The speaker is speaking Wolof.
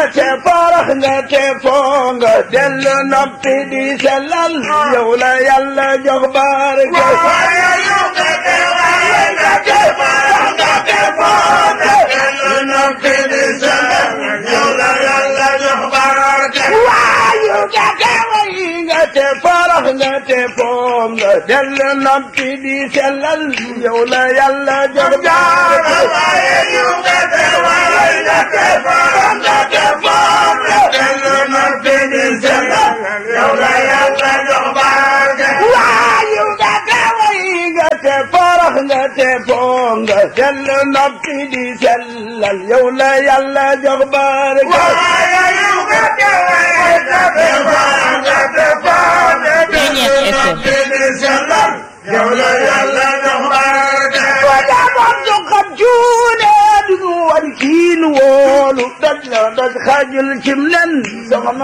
te farax nga te foo nga dellu noppi di sellal yow la yàlla jox barke te farax nga te foom nga dellu noppi di sellal yow la yàlla jox barke te farax nga te foom nga dellu noppi di sellal yow la yàlla jox barke kiin woolu doj la doj xajul cim nen soxna